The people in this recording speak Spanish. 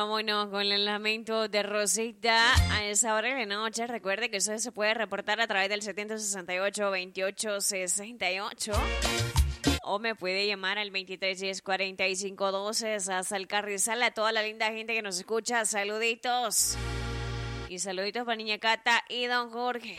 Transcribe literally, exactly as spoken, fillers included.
Vámonos con el lamento de Rosita a esa hora de la noche. Recuerde que usted se puede reportar a través del siete seis ocho, veintiocho sesenta y ocho o me puede llamar al veintitrés diez cuarenta y cinco doce. Hasta el Carrizal, a toda la linda gente que nos escucha. Saluditos. Y saluditos para Niña Cata y Don Jorge.